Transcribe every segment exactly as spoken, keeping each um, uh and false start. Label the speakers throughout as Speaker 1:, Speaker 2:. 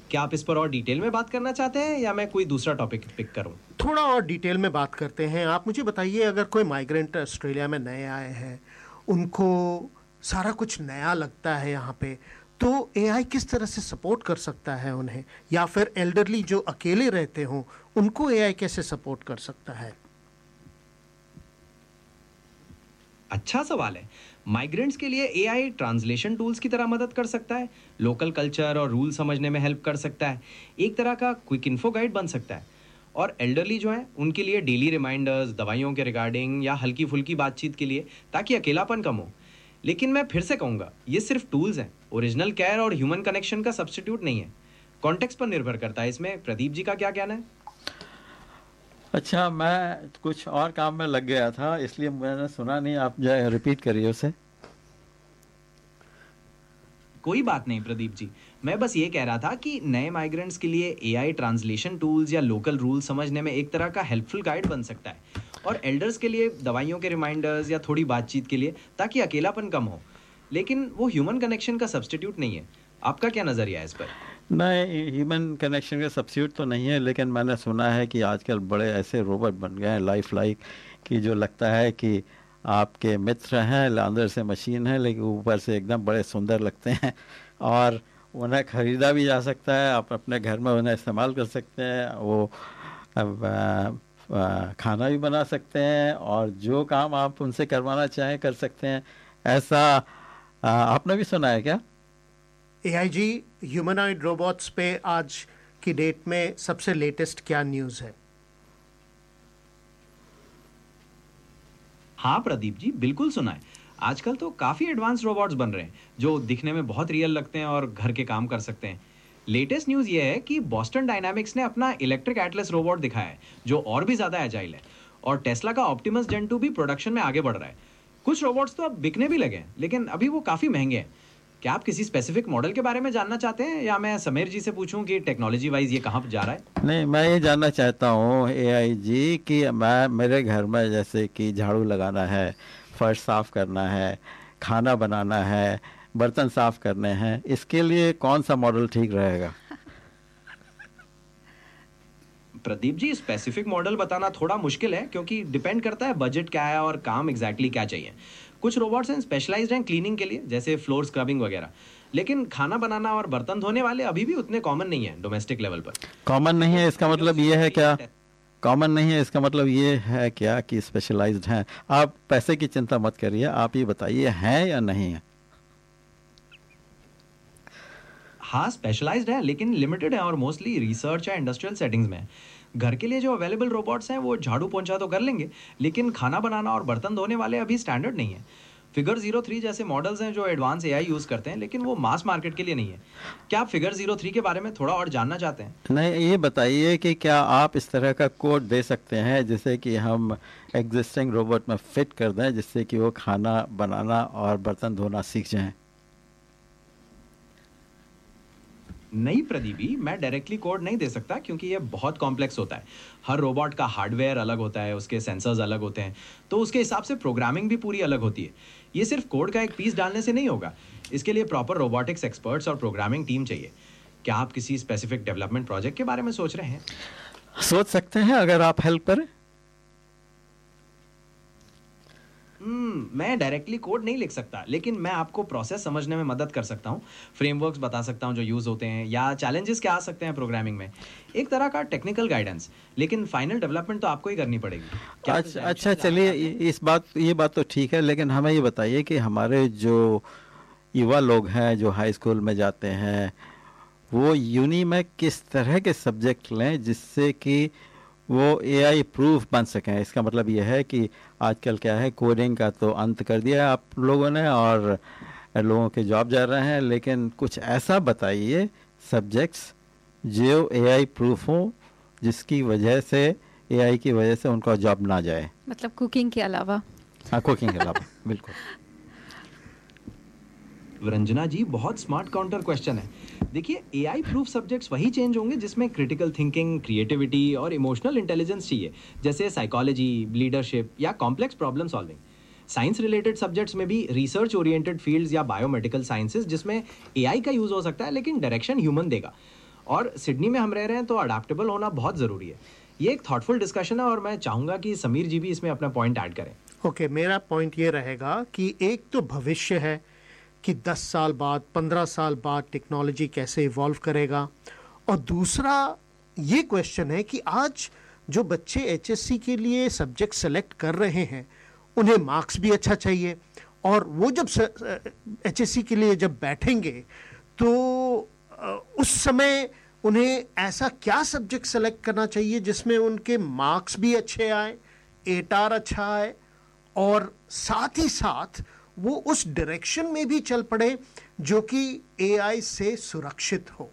Speaker 1: क्या आप इस पर और डिटेल में बात करना चाहते हैं या मैं कोई दूसरा टॉपिक पिक करूं?
Speaker 2: थोड़ा और डिटेल में बात करते हैं। आप मुझे बताइए, अगर कोई माइग्रेंट ऑस्ट्रेलिया में नए आए हैं, उनको सारा कुछ नया लगता है यहाँ पे, तो एआई किस तरह से सपोर्ट कर सकता है उन्हें, या फिर एल्डरली जो अकेले रहते हों उनको एआई कैसे सपोर्ट कर सकता है?
Speaker 1: अच्छा सवाल है। माइग्रेंट्स के लिए एआई ट्रांसलेशन टूल्स की तरह मदद कर सकता है, लोकल कल्चर और रूल समझने में हेल्प कर सकता है, एक तरह का क्विक इन्फो गाइड बन सकता है। और एल्डरली जो है उनके लिए डेली रिमाइंडर्स, दवाइयों के रिगार्डिंग या हल्की फुल्की बातचीत के लिए, ताकि अकेलापन कम हो। लेकिन मैं फिर से कहूंगा, ये सिर्फ टूल्स हैं, ओरिजिनल केयर और ह्यूमन कनेक्शन का सब्स्टिट्यूट नहीं है। कॉन्टेक्स्ट पर निर्भर करता है इसमें। प्रदीप जी का क्या कहना है?
Speaker 3: अच्छा, मैं कुछ और काम में लग गया था इसलिए मैंने सुना नहीं, आप जो रिपीट करिए उसे।
Speaker 1: कोई बात नहीं प्रदीप जी, मैं बस ये कह रहा था कि नए माइग्रेंट्स के लिए एआई ट्रांसलेशन टूल्स या लोकल रूल समझने में एक तरह का हेल्पफुल गाइड बन सकता है, और एल्डर्स के लिए दवाइयों के रिमाइंडर्स या थोड़ी बातचीत के लिए, ताकि अकेलापन कम हो। लेकिन वो ह्यूमन कनेक्शन का सब्स्टिट्यूट नहीं है। आपका क्या नज़रिया है इस पर?
Speaker 3: नहीं, ह्यूमन कनेक्शन का सब्स्टिट्यूट तो नहीं है, लेकिन मैंने सुना है कि आजकल बड़े ऐसे रोबोट बन गए हैं लाइफ लाइक कि जो लगता है कि आपके मित्र हैं, अंदर से मशीन है लेकिन ऊपर से एकदम बड़े सुंदर लगते हैं, और उन्हें ख़रीदा भी जा सकता है, आप अपने घर में उन्हें इस्तेमाल कर सकते हैं, वो अब आ, आ, खाना भी बना सकते हैं, और जो काम आप उनसे करवाना चाहें कर सकते हैं। ऐसा आ, आपने भी सुना है क्या?
Speaker 2: एआई जी, ह्यूमनॉइड रोबोट्स पे आज की डेट में सबसे लेटेस्ट क्या न्यूज़ है?
Speaker 1: हाँ प्रदीप जी, बिल्कुल सुना है। आजकल तो काफ़ी एडवांस रोबोट्स बन रहे हैं जो दिखने में बहुत रियल लगते हैं और घर के काम कर सकते हैं। लेटेस्ट न्यूज़ ये है कि बॉस्टन डायनामिक्स ने अपना इलेक्ट्रिक एटलस रोबोट दिखाया है जो और भी ज़्यादा एजाइल है, और टेस्ला का ऑप्टिमस जेन टू भी प्रोडक्शन में आगे बढ़ रहा है। कुछ रोबोट्स तो अब बिकने भी लगे हैं, लेकिन अभी वो काफ़ी महंगे हैं। क्या आप किसी स्पेसिफिक मॉडल के बारे में जानना चाहते हैं, या मैं समीर जी से पूछूं कि टेक्नोलॉजी वाइज ये कहाँ जा रहा है?
Speaker 3: नहीं, मैं ये जानना चाहता हूँ एआई जी कि मैं मेरे घर में जैसे कि झाड़ू लगाना है, फर्श साफ़ करना है, खाना बनाना है, बर्तन साफ़ करने हैं, इसके लिए कौन सा मॉडल ठीक रहेगा?
Speaker 1: प्रदीप जी, स्पेसिफिक मॉडल बताना थोड़ा मुश्किल है, क्योंकि डिपेंड करता है बजट क्या है और काम एग्जैक्टली क्या चाहिए। कुछ रोबोट्स हैं स्पेशलाइज्ड हैं क्लीनिंग के लिए, जैसे फ्लोर स्क्रबिंग वगैरह, लेकिन खाना बनाना और बर्तन धोने वाले अभी भी उतने कॉमन नहीं है डोमेस्टिक लेवल पर।
Speaker 3: कॉमन नहीं है इसका मतलब ये है क्या कॉमन नहीं है इसका मतलब ये है क्या कि स्पेशलाइज्ड हैं? आप पैसे की चिंता मत करिए, आप ये बताइए हैं या नहीं है?
Speaker 1: हाँ, स्पेशलाइज्ड है लेकिन लिमिटेड है, और मोस्टली रिसर्च या इंडस्ट्रियल सेटिंग्स में है। घर के लिए जो अवेलेबल रोबोट्स हैं वो झाड़ू पोंछा तो कर लेंगे, लेकिन खाना बनाना और बर्तन धोने वाले अभी स्टैंडर्ड नहीं है। फिगर जीरो थ्री जैसे मॉडल्स हैं जो एडवांस एआई यूज़ करते हैं, लेकिन वो मास मार्केट के लिए नहीं है। क्या आप फिगर जीरो थ्री के बारे में थोड़ा और जानना चाहते हैं?
Speaker 3: नहीं, ये बताइए कि क्या आप इस तरह का कोड दे सकते हैं जिससे कि हम एग्जिस्टिंग रोबोट में फिट कर दें, जिससे कि वो खाना बनाना और बर्तन धोना सीख जाएं?
Speaker 1: नहीं प्रदीप जी, मैं डायरेक्टली कोड नहीं दे सकता, क्योंकि ये बहुत कॉम्प्लेक्स होता है। हर रोबोट का हार्डवेयर अलग होता है, उसके सेंसर्स अलग होते हैं, तो उसके हिसाब से प्रोग्रामिंग भी पूरी अलग होती है। ये सिर्फ कोड का एक पीस डालने से नहीं होगा, इसके लिए प्रॉपर रोबोटिक्स एक्सपर्ट्स और प्रोग्रामिंग टीम चाहिए। क्या आप किसी स्पेसिफिक डेवलपमेंट प्रोजेक्ट के बारे में सोच रहे हैं?
Speaker 3: सोच सकते हैं अगर आप हेल्प करें।
Speaker 1: हम्म मैं डायरेक्टली कोड नहीं लिख सकता, लेकिन मैं आपको प्रोसेस समझने में मदद कर सकता हूँ, फ्रेमवर्क्स बता सकता हूँ जो यूज़ होते हैं, या चैलेंजेस क्या आ सकते हैं प्रोग्रामिंग में। एक तरह का टेक्निकल गाइडेंस, लेकिन फाइनल डेवलपमेंट तो आपको ही करनी पड़ेगी। क्या आप
Speaker 3: अच्छा अच्छा चलिए, इस बात ये बात तो ठीक है, लेकिन हमें ये बताइए कि हमारे जो युवा लोग हैं जो हाई स्कूल में जाते हैं, वो यूनी में किस तरह के सब्जेक्ट लें जिससे कि वो एआई प्रूफ बन सकें? इसका मतलब ये है कि आजकल क्या है, कोडिंग का तो अंत कर दिया है आप लोगों ने और लोगों के जॉब जा रहे हैं, लेकिन कुछ ऐसा बताइए सब्जेक्ट्स जो एआई प्रूफ हो, जिसकी वजह से एआई की वजह से उनका जॉब ना जाए।
Speaker 4: मतलब कुकिंग के अलावा?
Speaker 3: हाँ, कुकिंग के अलावा बिल्कुल।
Speaker 1: रंजना जी, बहुत स्मार्ट काउंटर क्वेश्चन है। देखिए, एआई प्रूफ सब्जेक्ट्स वही चेंज होंगे जिसमें क्रिटिकल थिंकिंग, क्रिएटिविटी और इमोशनल इंटेलिजेंस चाहिए, जैसे साइकोलॉजी, लीडरशिप या complex problem solving. Science related subjects में भी रिसर्च ओरिएंटेड फील्ड्स या बायोमेडिकल साइंसेज जिसमें एआई का यूज हो सकता है, लेकिन डायरेक्शन ह्यूमन देगा। और सिडनी में हम रह रहे हैं तो अडेप्टेबल होना बहुत ज़रूरी है। ये एक थॉटफुल डिस्कशन है और मैं चाहूँगा कि समीर जी भी इसमें अपना पॉइंट ऐड करें।
Speaker 2: ओके okay, मेरा पॉइंट ये रहेगा कि एक तो भविष्य है कि दस साल बाद, पंद्रह साल बाद टेक्नोलॉजी कैसे इवॉल्व करेगा, और दूसरा ये क्वेश्चन है कि आज जो बच्चे एचएससी के लिए सब्जेक्ट सेलेक्ट कर रहे हैं उन्हें मार्क्स भी अच्छा चाहिए, और वो जब एचएससी के लिए जब बैठेंगे तो उस समय उन्हें ऐसा क्या सब्जेक्ट सेलेक्ट करना चाहिए जिसमें उनके मार्क्स भी अच्छे आए, एटार अच्छा आए, और साथ ही साथ वो उस डायरेक्शन में भी चल पड़े जो कि एआई से सुरक्षित हो।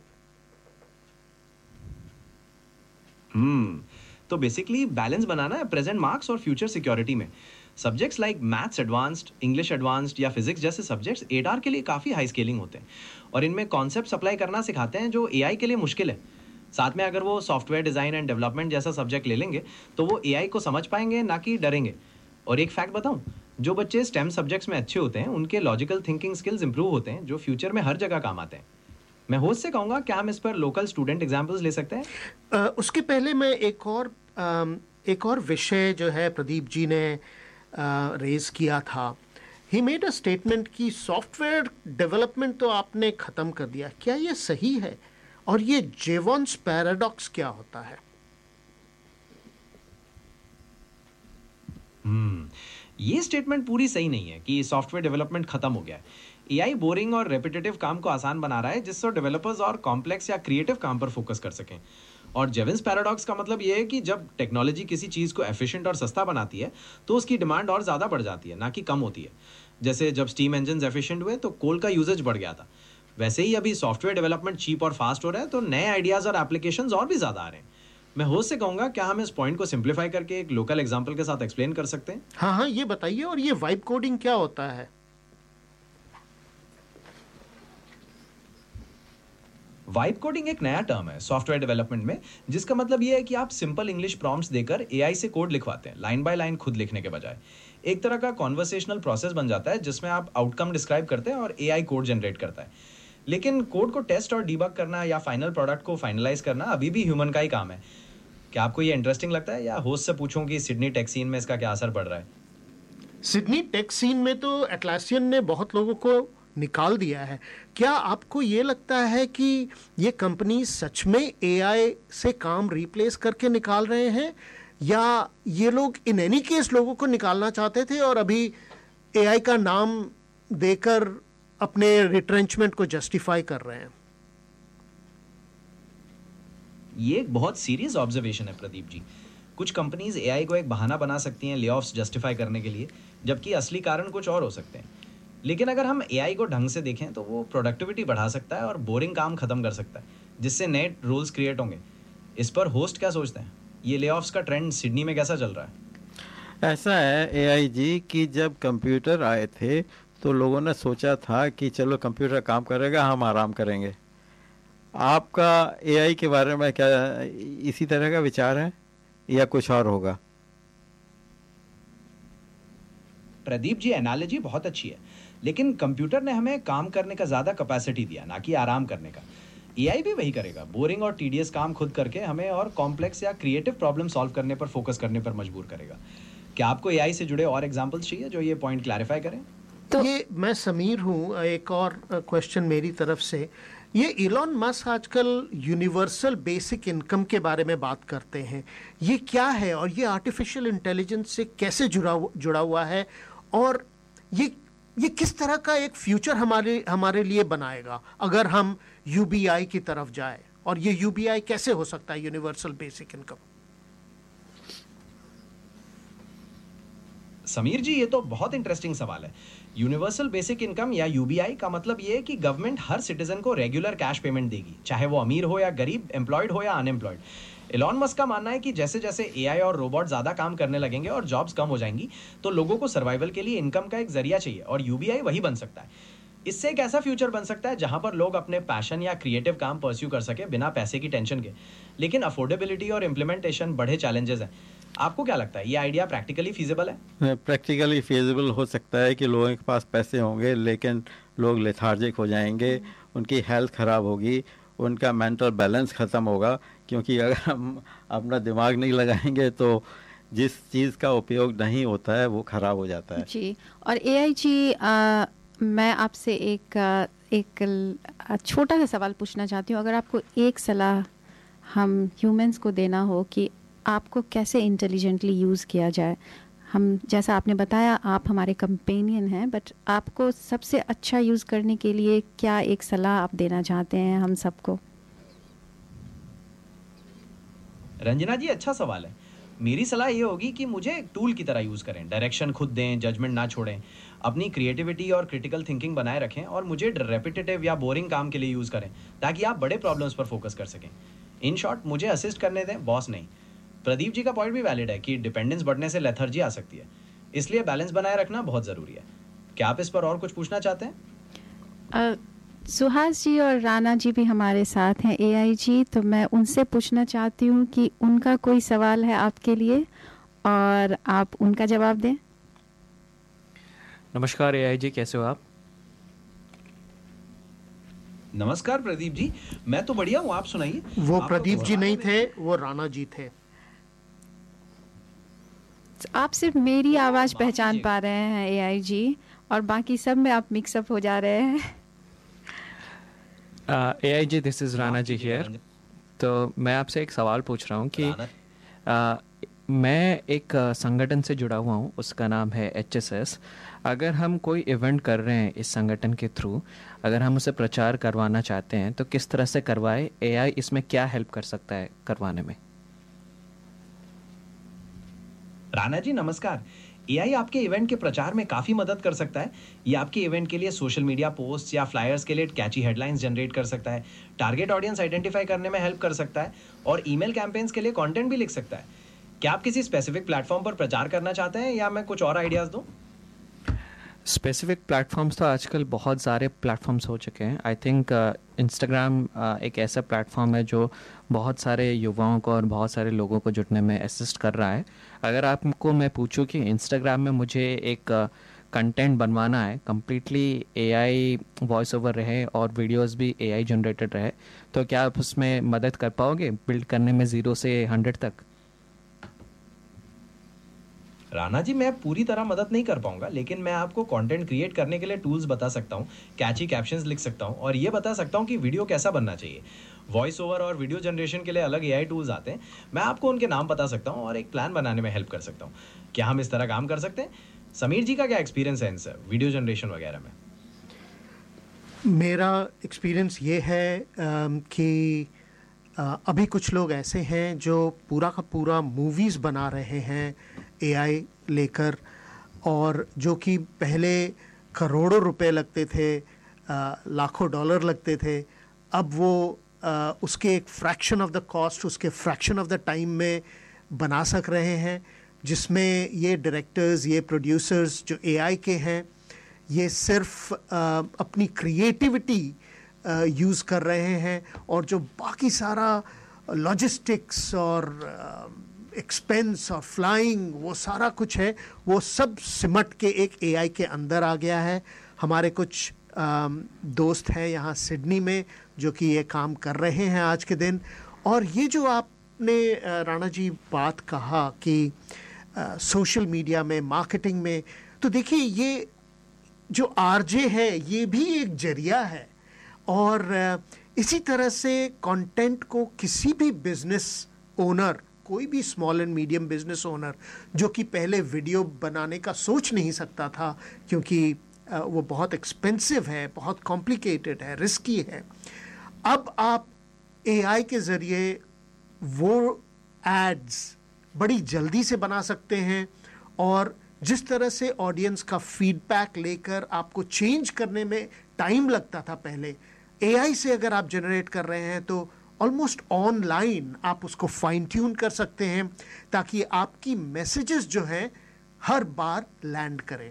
Speaker 1: हम्म तो बेसिकली बैलेंस बनाना है प्रेजेंट मार्क्स और फ्यूचर सिक्योरिटी में। Subjects like maths advanced, English advanced या फिजिक्स जैसे सब्जेक्ट्स एडार के लिए काफ़ी हाई स्केलिंग होते हैं और इनमें कॉन्सेप्ट अप्लाई करना सिखाते हैं जो एआई के लिए मुश्किल है। साथ में अगर वो सॉफ्टवेयर डिज़ाइन एंड डेवलपमेंट जैसा सब्जेक्ट ले लेंगे तो वो एआई को समझ पाएंगे, ना कि डरेंगे। और एक फैक्ट बताऊं, जो बच्चे स्टेम सब्जेक्ट्स में अच्छे होते हैं उनके लॉजिकल थिंकिंग स्किल्स इंप्रूव होते हैं, जो फ्यूचर में हर जगह काम आते हैं। मैं होस्ट से कहूँगा क्या हम इस पर लोकल स्टूडेंट एग्जाम्पल्स ले सकते हैं?
Speaker 2: uh, उसके पहले मैं एक और uh, एक और विषय जो है प्रदीप जी ने रेज uh, किया था। ही मेड अ स्टेटमेंट कि सॉफ्टवेयर डेवलपमेंट तो आपने ख़त्म कर दिया। क्या ये सही है? और ये जेवॉन्स पैराडॉक्स क्या होता है?
Speaker 1: हम्म ये स्टेटमेंट पूरी सही नहीं है कि सॉफ्टवेयर डेवलपमेंट खत्म हो गया है। एआई बोरिंग और रेपिटेटिव काम को आसान बना रहा है जिससे डेवलपर्स और कॉम्प्लेक्स या क्रिएटिव काम पर फोकस कर सकें। और जेविन्स पैराडॉक्स का मतलब यह है कि जब टेक्नोलॉजी किसी चीज़ को एफिशिएंट और सस्ता बनाती है तो उसकी डिमांड और ज़्यादा बढ़ जाती है, ना कि कम होती है। जैसे जब स्टीम इंजन एफिशिएंट हुए तो कोल का यूजेज बढ़ गया था, वैसे ही अभी सॉफ्टवेयर डेवलपमेंट चीप और फास्ट हो रहा है तो नए आइडियाज़ और एप्लीकेशंस और भी ज़्यादा आ रहे हैं। मैं होस्ट से कहूँगा क्या हम इस पॉइंट को सिंप्लीफाई करके एक लोकल एग्जाम्पल के साथ एक्सप्लेन कर सकते हैं?
Speaker 2: हाँ हाँ ये बताइए। और ये वाइब कोडिंग क्या होता है?
Speaker 1: वाइब कोडिंग एक नया टर्म है सॉफ्टवेयर डेवलपमेंट में, जिसका मतलब यह है कि आप सिंपल इंग्लिश प्रॉम्प्ट्स देकर एआई से कोड लिखवाते हैं, लाइन बाय लाइन खुद लिखने के बजाय। एक तरह का कॉन्वर्सेशनल प्रोसेस बन जाता है जिसमें आप आउटकम डिस्क्राइब करते हैं और एआई कोड जनरेट करता है। लेकिन कोड को टेस्ट और डीबग करना या फाइनल प्रोडक्ट को फाइनलाइज करना अभी भी ह्यूमन का ही काम है। क्या आपको ये इंटरेस्टिंग लगता है, या होस्ट से पूछूं कि सिडनी टेक सीन में इसका क्या असर पड़ रहा है?
Speaker 2: सिडनी टेक सीन में तो एटलासियन ने बहुत लोगों को निकाल दिया है। क्या आपको ये लगता है कि ये कंपनी सच में एआई से काम रिप्लेस करके निकाल रहे हैं, या ये लोग इन एनी केस लोगों को निकालना चाहते थे और अभी एआई का नाम देकर अपने रिट्रेंचमेंट को जस्टिफाई कर रहे हैं?
Speaker 1: ये एक बहुत सीरियस ऑब्जर्वेशन है प्रदीप जी। कुछ कंपनीज एआई को एक बहाना बना सकती हैं लेऑफ्स जस्टिफाई करने के लिए, जबकि असली कारण कुछ और हो सकते हैं। लेकिन अगर हम एआई को ढंग से देखें तो वो प्रोडक्टिविटी बढ़ा सकता है और बोरिंग काम खत्म कर सकता है, जिससे नए रोल्स क्रिएट होंगे। इस पर होस्ट क्या सोचते हैं? ये लेऑफ्स का ट्रेंड सिडनी में कैसा चल रहा है?
Speaker 3: ऐसा है एआई जी कि जब कंप्यूटर आए थे तो लोगों ने सोचा था कि चलो कंप्यूटर काम करेगा, हम आराम करेंगे। आपका एआई के बारे में क्या इसी तरह का विचार है या कुछ और होगा?
Speaker 1: प्रदीप जी, एनालॉजी बहुत अच्छी है, लेकिन कंप्यूटर ने हमें काम करने का ज़्यादा कैपेसिटी दिया, ना कि आराम करने का। एआई भी वही करेगा, बोरिंग और टीडियस काम खुद करके हमें और कॉम्प्लेक्स या क्रिएटिव प्रॉब्लम सॉल्व करने पर फोकस करने पर मजबूर करेगा। क्या आपको एआई से जुड़े और एग्जांपल्स चाहिए जो ये पॉइंट क्लैरिफाई करें?
Speaker 2: तो ये मैं समीर हूँ, एक और क्वेश्चन मेरी तरफ से। ये इलॉन मस्क आजकल यूनिवर्सल बेसिक इनकम के बारे में बात करते हैं, ये क्या है और ये आर्टिफिशियल इंटेलिजेंस से कैसे जुड़ा जुड़ा हुआ है, और ये ये किस तरह का एक फ्यूचर हमारे हमारे लिए बनाएगा अगर हम यूबीआई की तरफ जाए, और ये यूबीआई कैसे हो सकता है यूनिवर्सल बेसिक इनकम?
Speaker 1: समीर जी, ये तो बहुत इंटरेस्टिंग सवाल है। यूनिवर्सल बेसिक इनकम या यूबीआई का मतलब ये है कि गवर्नमेंट हर सिटीजन को रेगुलर कैश पेमेंट देगी, चाहे वो अमीर हो या गरीब, एम्प्लॉयड हो या अनएम्प्लॉयड। एलॉन मस्क का मानना है कि जैसे जैसे एआई और रोबोट ज़्यादा काम करने लगेंगे और जॉब्स कम हो जाएंगी तो लोगों को सर्वाइवल के लिए इनकम का एक जरिया चाहिए, और यूबीआई वही बन सकता है। इससे एक ऐसा फ्यूचर बन सकता है जहां पर लोग अपने पैशन या क्रिएटिव काम परस्यू कर सके बिना पैसे की टेंशन के। लेकिन अफोर्डेबिलिटी और इम्प्लीमेंटेशन बड़े चैलेंजेस हैं। आपको क्या लगता है, ये आइडिया प्रैक्टिकली फीजिबल है?
Speaker 3: प्रैक्टिकली फीजिबल हो सकता है कि लोगों के पास पैसे होंगे लेकिन लोग लेथार्जिक हो जाएंगे, उनकी हेल्थ ख़राब होगी, उनका मेंटल बैलेंस ख़त्म होगा, क्योंकि अगर हम अपना दिमाग नहीं लगाएंगे तो जिस चीज़ का उपयोग नहीं होता है वो ख़राब हो जाता है।
Speaker 4: जी, और एआई जी, आ, मैं आपसे एक आ, एक ल- छोटा सा सवाल पूछना चाहती हूँ। अगर आपको एक सलाह हम ह्यूमंस को देना हो कि आपको कैसे इंटेलिजेंटली यूज़ किया जाए, हम जैसा आपने बताया आप हमारे कंपेनियन हैं, बट आपको सबसे अच्छा यूज़ करने के लिए क्या एक सलाह आप देना चाहते हैं हम सबको?
Speaker 1: रंजना जी, अच्छा सवाल है। मेरी सलाह ये होगी कि मुझे एक टूल की तरह यूज़ करें, डायरेक्शन खुद दें, जजमेंट ना छोड़ें, अपनी क्रिएटिविटी और क्रिटिकल थिंकिंग बनाए रखें और मुझे रेपिटेटिव या बोरिंग काम के लिए यूज़ करें ताकि आप बड़े प्रॉब्लम्स पर फोकस कर सकें। इन शॉर्ट, मुझे असिस्ट करने दें, बॉस नहीं। प्रदीप जी का पॉइंट भी वैलिड है कि डिपेंडेंस बढ़ने से लेथर्जी आ सकती है, इसलिए बैलेंस बनाए रखना बहुत ज़रूरी है। क्या आप इस पर और कुछ पूछना चाहते हैं?
Speaker 4: अ, सुहास जी और राणा जी भी हमारे साथ हैं एआई जी, तो मैं उनसे पूछना चाहती हूँ कि उनका कोई सवाल है आपके लिए और आप उनका जवाब दें।
Speaker 5: नमस्कार एआई जी, कैसे हो आप?
Speaker 1: नमस्कार प्रदीप जी, मैं तो बढ़िया हूँ, आप सुनाइए।
Speaker 2: वो
Speaker 1: आप
Speaker 2: प्रदीप
Speaker 1: तो
Speaker 2: जी नहीं
Speaker 1: में-
Speaker 2: थे, वो राणा जी थे।
Speaker 4: आप सिर्फ मेरी आवाज़
Speaker 1: माफ
Speaker 4: पहचान
Speaker 1: कीजिएगा।
Speaker 4: पा रहे हैं एआई जी, और बाकी सब में आप मिक्सअप हो जा रहे हैं।
Speaker 5: AI ji, this is Rana ji
Speaker 1: माफ कीजिएगा,
Speaker 5: हियर। तो मैं आपसे एक सवाल पूछ रहा हूँ कि
Speaker 1: राणा-
Speaker 5: uh, मैं एक uh, संगठन से जुड़ा हुआ हूँ, उसका नाम है एच एस एस। अगर हम कोई इवेंट कर रहे हैं इस संगठन के थ्रू, अगर हम उसे प्रचार करवाना चाहते हैं तो किस तरह से करवाए? एआई इसमें क्या हेल्प कर सकता है करवाने में?
Speaker 1: राणा जी नमस्कार। एआई आपके इवेंट के प्रचार में काफी मदद कर सकता है। ये आपके इवेंट के लिए सोशल मीडिया पोस्ट या फ्लायर्स के लिए कैची हेडलाइंस जनरेट कर सकता है, टारगेट ऑडियंस आइडेंटिफाई करने में हेल्प कर सकता है और ईमेल कैंपेन्स के लिए कंटेंट भी लिख सकता है। क्या आप किसी स्पेसिफिक प्लेटफॉर्म पर प्रचार करना चाहते हैं या मैं कुछ और आइडियाज दूं?
Speaker 5: स्पेसिफिक प्लेटफॉर्म्स तो आजकल बहुत सारे प्लेटफॉर्म्स हो चुके हैं। आई थिंक इंस्टाग्राम एक ऐसा प्लेटफॉर्म है जो बहुत सारे युवाओं को और बहुत सारे लोगों को जुड़ने में असिस्ट कर रहा है। अगर आपको मैं पूछूं कि इंस्टाग्राम में मुझे एक कंटेंट बनवाना है, कम्प्लीटली एआई वॉइस ओवर रहे और वीडियोस भी एआई जनरेटेड रहे, तो क्या आप उसमें मदद कर पाओगे बिल्ड करने में ज़ीरो से हंड्रेड तक?
Speaker 1: राणा जी, मैं पूरी तरह मदद नहीं कर पाऊंगा, लेकिन मैं आपको कंटेंट क्रिएट करने के लिए टूल्स बता सकता हूं, कैची कैप्शंस लिख सकता हूं और ये बता सकता हूं कि वीडियो कैसा बनना चाहिए। वॉइस ओवर और वीडियो जनरेशन के लिए अलग एआई टूल्स आते हैं, मैं आपको उनके नाम बता सकता हूं और एक प्लान बनाने में हेल्प कर सकता हूं। क्या हम इस तरह काम कर सकते हैं? समीर जी का क्या एक्सपीरियंस है इनसे, वीडियो जनरेशन वगैरह में?
Speaker 2: मेरा एक्सपीरियंस ये है अम, कि अ, अभी कुछ लोग ऐसे हैं जो पूरा का पूरा मूवीज़ बना रहे हैं एआई लेकर, और जो कि पहले करोड़ों रुपए लगते थे, अ, लाखों डॉलर लगते थे, अब वो अ, उसके एक फ्रैक्शन ऑफ द कॉस्ट, उसके फ्रैक्शन ऑफ द टाइम में बना सक रहे हैं, जिसमें ये डायरेक्टर्स, ये प्रोड्यूसर्स जो एआई के हैं, ये सिर्फ अ, अपनी क्रिएटिविटी यूज़ कर रहे हैं, और जो बाकी सारा लॉजिस्टिक्स और एक्सपेंस और फ्लाइंग, वो सारा कुछ है, वो सब सिमट के एक एआई के अंदर आ गया है। हमारे कुछ अम, दोस्त हैं यहाँ सिडनी में जो कि ये काम कर रहे हैं आज के दिन। और ये जो आपने अ, राणा जी बात कहा कि सोशल मीडिया में, मार्केटिंग में, तो देखिए ये जो आरजे है ये भी एक जरिया है, और अ, इसी तरह से कंटेंट को किसी भी बिजनेस ओनर, कोई भी small and medium business owner जो कि पहले वीडियो बनाने का सोच नहीं सकता था क्योंकि अ, वो बहुत एक्सपेंसिव है, बहुत कॉम्प्लिकेटेड है, रिस्की है, अब आप एआई के ज़रिए वो एड्स बड़ी जल्दी से बना सकते हैं, और जिस तरह से ऑडियंस का फीडबैक लेकर आपको चेंज करने में टाइम लगता था पहले, एआई से अगर आप जनरेट कर रहे हैं तो ऑलमोस्ट ऑनलाइन आप उसको फाइन ट्यून कर सकते हैं ताकि आपकी मैसेजेस जो हैं हर बार लैंड करें।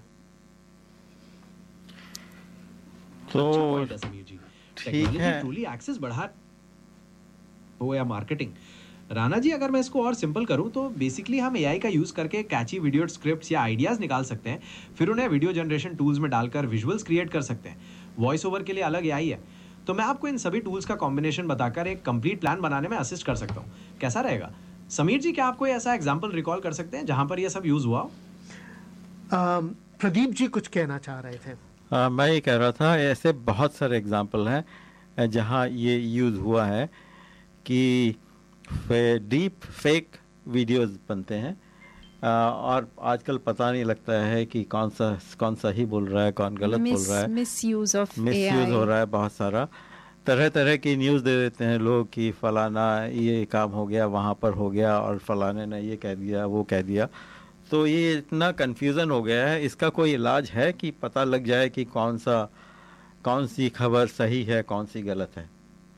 Speaker 3: तो
Speaker 1: अच्छा point है समीर जी।
Speaker 3: ठीक
Speaker 1: टेक्नोलॉजी
Speaker 3: है।
Speaker 1: ट्रूली एक्सेस बढ़ा हो या मार्केटिंग। राणा जी, अगर मैं इसको और सिंपल करूं तो बेसिकली हम एआई का यूज करके कैची वीडियो स्क्रिप्ट्स या आइडियाज निकाल सकते हैं, फिर उन्हें वीडियो जनरेशन टूल्स में डालकर विजुअल्स क्रिएट कर सकते हैं। वॉइस ओवर के लिए अलग एआई है, तो मैं आपको इन सभी टूल्स का कॉम्बिनेशन बताकर एक कंप्लीट प्लान बनाने में असिस्ट कर सकता हूँ। कैसा रहेगा? समीर जी, क्या आप कोई ऐसा एग्जाम्पल रिकॉल कर सकते हैं जहां पर यह सब यूज हुआ हो?
Speaker 2: अम, प्रदीप जी कुछ कहना चाह रहे थे।
Speaker 3: आ, मैं ये कह रहा था, ऐसे बहुत सारे एग्जाम्पल हैं जहाँ ये यूज़ हुआ है कि डीप फेक वीडियोस बनते हैं, आ, और आजकल पता नहीं लगता है कि कौन सा कौन सा ही बोल रहा है, कौन गलत
Speaker 4: Mis-
Speaker 3: बोल रहा है।
Speaker 4: misuse of
Speaker 3: misuse
Speaker 4: A I.
Speaker 3: हो रहा है बहुत सारा। तरह तरह की न्यूज़ दे देते हैं लोग कि फलाना ये काम हो गया, वहाँ पर हो गया, और फलाने ने ये कह दिया, वो कह दिया। तो ये इतना कन्फ्यूज़न हो गया है, इसका कोई इलाज है कि पता लग जाए कि कौन सा कौन सी खबर सही है, कौन सी गलत है?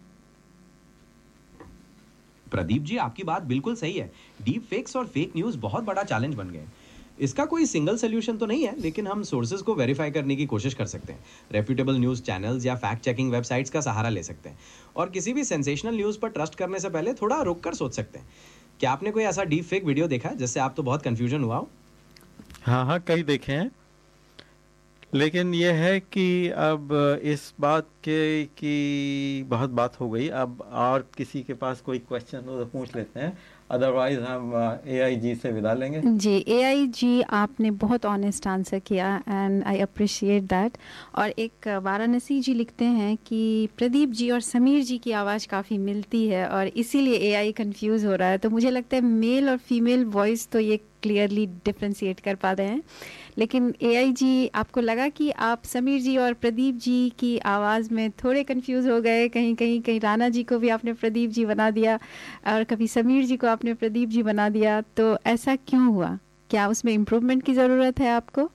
Speaker 1: प्रदीप जी, आपकी बात बिल्कुल सही है। डीप फेक्स और फेक न्यूज़ बहुत बड़ा चैलेंज बन गए। इसका कोई सिंगल सोल्यूशन तो नहीं है, लेकिन हम सोर्सेज को वेरीफाई करने की कोशिश कर सकते हैं। रेप्यूटेबल न्यूज़ चैनल्स या फैक्ट चेकिंग वेबसाइट्स का सहारा ले सकते हैं, और किसी भी सेंसेशनल न्यूज़ पर ट्रस्ट करने से पहले थोड़ा रुक कर सोच सकते हैं। क्या आपने कोई ऐसा डीप फेक वीडियो देखा है जिससे आप तो बहुत कंफ्यूजन हुआ हो?
Speaker 3: हाँ हाँ, कई देखे हैं, लेकिन ये है कि अब इस बात के की बहुत बात हो गई। अब और किसी के पास कोई क्वेश्चन हो तो पूछ लेते हैं, अदरवाइज हम एआई जी से विदा लेंगे।
Speaker 4: जी, एआई जी, आपने बहुत ऑनेस्ट आंसर किया एंड आई अप्रिशिएट दैट। और एक वाराणसी जी लिखते हैं कि प्रदीप जी और समीर जी की आवाज़ काफ़ी मिलती है और इसीलिए एआई कंफ्यूज हो रहा है। तो मुझे लगता है मेल और फीमेल वॉइस तो ये क्लियरली डिफ्रेंशिएट कर पा रहे हैं, लेकिन एआई जी, आपको लगा कि आप समीर जी और प्रदीप जी की आवाज़ में थोड़े कंफ्यूज हो गए? कहीं कहीं कहीं राणा जी को भी आपने प्रदीप जी बना दिया और कभी समीर जी को आपने प्रदीप जी बना दिया, तो ऐसा क्यों हुआ? क्या उसमें इम्प्रूवमेंट की ज़रूरत है आपको?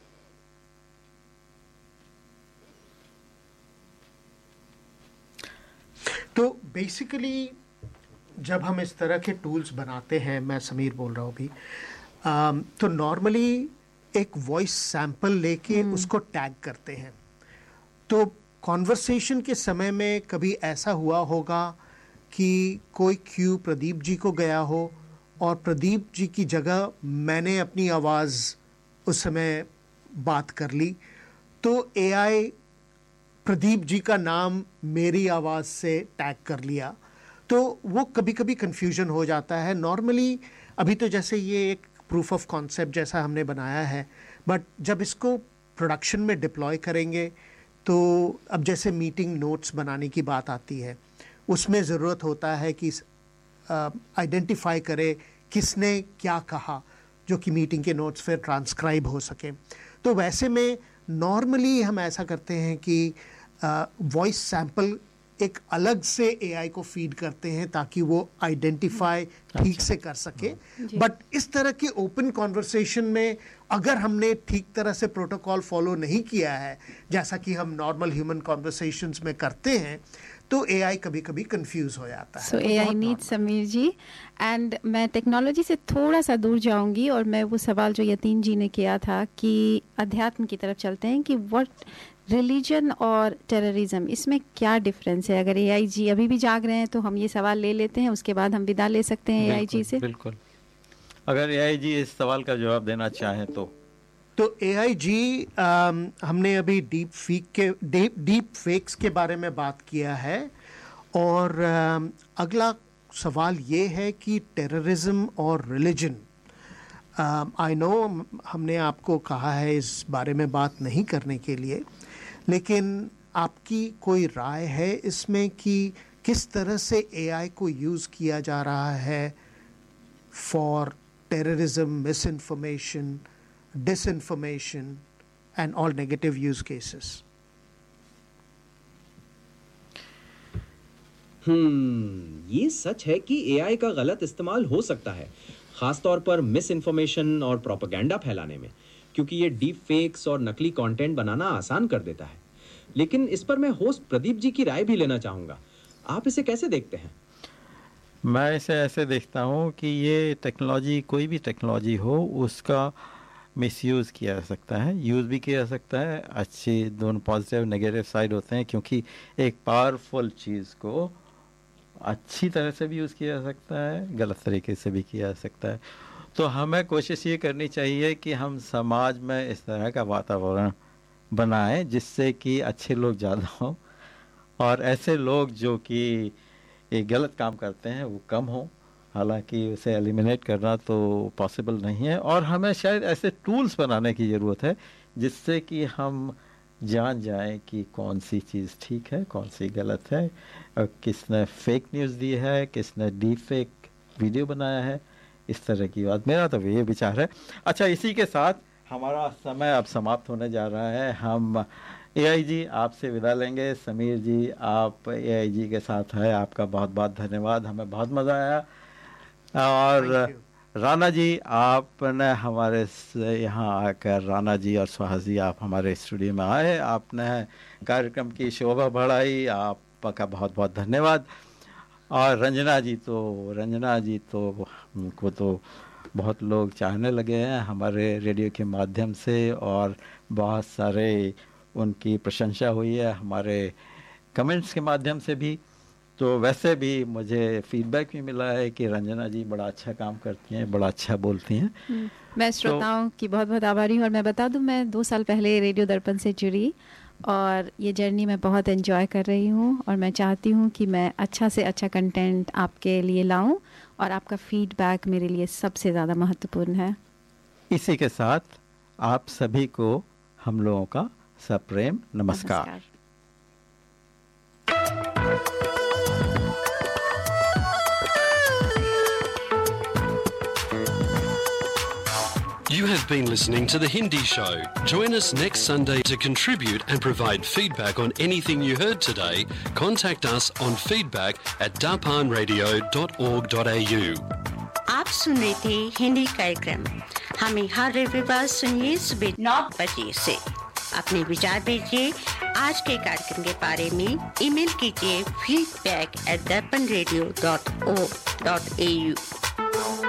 Speaker 2: तो बेसिकली जब हम इस तरह के टूल्स बनाते हैं, मैं समीर बोल रहा हूँ अभी, अम, तो नॉर्मली एक वॉइस सैंपल लेके उसको टैग करते हैं। तो कॉन्वर्सेशन के समय में कभी ऐसा हुआ होगा कि कोई क्यू प्रदीप जी को गया हो और प्रदीप जी की जगह मैंने अपनी आवाज़ उस समय बात कर ली, तो एआई प्रदीप जी का नाम मेरी आवाज़ से टैग कर लिया। तो वो कभी कभी कन्फ्यूजन हो जाता है। नॉर्मली अभी तो जैसे ये एक प्रूफ ऑफ कॉन्सेप्ट जैसा हमने बनाया है, बट जब इसको प्रोडक्शन में डिप्लॉय करेंगे तो अब जैसे मीटिंग नोट्स बनाने की बात आती है, उसमें ज़रूरत होता है कि आइडेंटिफाई करे किसने क्या कहा, जो कि मीटिंग के नोट्स फिर ट्रांसक्राइब हो सके। तो वैसे में नॉर्मली हम ऐसा करते हैं कि वॉइस सैंपल एक अलग से एआई को फीड करते हैं ताकि वो आइडेंटिफाई ठीक से कर सके। बट इस तरह के ओपन कॉन्वर्सेशन में अगर हमने ठीक तरह से प्रोटोकॉल फॉलो नहीं किया है, जैसा कि हम नॉर्मल ह्यूमन कॉन्वर्सेशंस में करते हैं, तो एआई कभी कभी कंफ्यूज हो जाता है।
Speaker 4: सो AI needs Sameer ji. And मैं टेक्नोलॉजी से थोड़ा सा दूर जाऊंगी और मैं वो सवाल जो यतीन जी ने किया था कि अध्यात्म की तरफ चलते हैं कि व्हाट रिलीजन और टेररिज्म, इसमें क्या डिफरेंस है? अगर एआई जी अभी भी जाग रहे हैं तो हम ये सवाल ले लेते हैं, उसके बाद हम विदा ले सकते हैं एआई जी से।
Speaker 3: बिल्कुल, अगर एआई जी इस सवाल का जवाब देना चाहें तो।
Speaker 2: तो एआई जी, आम, हमने अभी डीप फेक के डीप डीप फेक्स के बारे में बात किया है, और आम, अगला सवाल ये है कि टेररिज्म और रिलीजन। आई नो हमने आपको कहा है इस बारे में बात नहीं करने के लिए, लेकिन आपकी कोई राय है इसमें कि किस तरह से एआई को यूज़ किया जा रहा है for terrorism, miss information, disinformation and all negative use cases?
Speaker 1: हम्म ये सच है कि एआई का गलत इस्तेमाल हो सकता है, खासतौर पर मिस इन्फॉर्मेशन और प्रोपेगेंडा फैलाने में, क्योंकि ये डीप फेक्स और नकली कंटेंट बनाना आसान कर देता है। लेकिन इस पर मैं होस्ट प्रदीप जी की राय भी लेना चाहूँगा। आप इसे कैसे देखते हैं?
Speaker 3: मैं इसे ऐसे देखता हूँ कि ये टेक्नोलॉजी, कोई भी टेक्नोलॉजी हो, उसका मिसयूज़ किया जा सकता है, यूज़ भी किया जा सकता है। अच्छी दोनों पॉजिटिव नेगेटिव साइड होते हैं, क्योंकि एक पावरफुल चीज़ को अच्छी तरह से भी यूज़ किया जा सकता है, गलत तरीके से भी किया जा सकता है। तो हमें कोशिश ये करनी चाहिए कि हम समाज में इस तरह का वातावरण बनाएं जिससे कि अच्छे लोग ज़्यादा हों और ऐसे लोग जो कि ये गलत काम करते हैं वो कम हों। हालांकि उसे एलिमिनेट करना तो पॉसिबल नहीं है, और हमें शायद ऐसे टूल्स बनाने की ज़रूरत है जिससे कि हम जान जाएं कि कौन सी चीज़ ठीक है, कौन सी गलत है, और किसने फेक न्यूज़ दी है, किसने डीप फेक वीडियो बनाया है, इस तरह की बात। मेरा तो ये विचार है। अच्छा, इसी के साथ हमारा समय अब समाप्त होने जा रहा है। हम एआई जी आपसे विदा लेंगे। समीर जी, आप एआई जी के साथ हैं, आपका बहुत बहुत धन्यवाद, हमें बहुत मज़ा आया। और राणा जी, आपने हमारे यहाँ आकर, राणा जी और सुहास जी, आप हमारे स्टूडियो में आए, आपने कार्यक्रम की शोभा बढ़ाई, आपका बहुत बहुत धन्यवाद। और रंजना जी तो रंजना जी तो उनको तो बहुत लोग चाहने लगे हैं हमारे रेडियो के माध्यम से, और बहुत सारे उनकी प्रशंसा हुई है हमारे कमेंट्स के माध्यम से भी। तो वैसे भी मुझे फीडबैक भी मिला है कि रंजना जी बड़ा अच्छा काम करती हैं, बड़ा अच्छा बोलती हैं।
Speaker 4: मैं श्रोताओं तो, की बहुत बहुत आभारी हूँ। और मैं बता दूँ, मैं दो साल पहले रेडियो दर्पण से जुड़ी, और ये जर्नी मैं बहुत एंजॉय कर रही हूँ, और मैं चाहती हूँ कि मैं अच्छा से अच्छा कंटेंट आपके लिए लाऊं, और आपका फीडबैक मेरे लिए सबसे ज़्यादा महत्वपूर्ण है।
Speaker 3: इसी के साथ आप सभी को हम लोगों का सप्रेम नमस्कार, नमस्कार।
Speaker 6: You have been listening to The Hindi Show. Join us next Sunday to contribute and provide feedback on anything you heard today. Contact us on feedback at darpan radio dot org dot a u.
Speaker 7: आप सुन रहे थे हिंदी कार्यक्रम। हमें हर रविवार सुनिए सुबह नौ बजे से। अपने विचार भेजिए आज के कार्यक्रम के बारे में। ईमेल कीजिए feedback at darpan radio dot org dot a u।